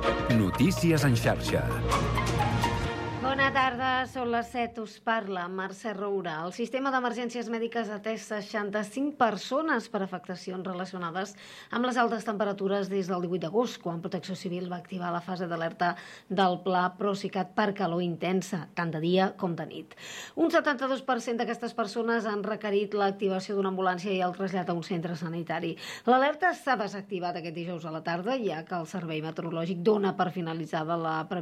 Notícies en xarxa. Bona tarda, són les 7, us parla Mercè Roura. El sistema d'emergències mèdiques ha atès 65 persones per afectacions relacionades amb les altes temperatures des del 18 d'agost, quan Protecció Civil va activar la fase d'alerta del pla Procicat per calor intensa, tant de dia com de nit. Un 72% d'aquestes persones han requerit l'activació d'una ambulància i el trasllat a un centre sanitari. L'alerta s'ha desactivat aquest dijous a la tarda, ja que el Servei Meteorològic dona per finalitzada la previsió